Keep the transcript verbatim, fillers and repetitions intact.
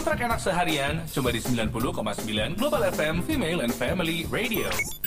Soundtrack enak seharian, cuma di sembilan puluh koma sembilan Global F M Female and Family Radio.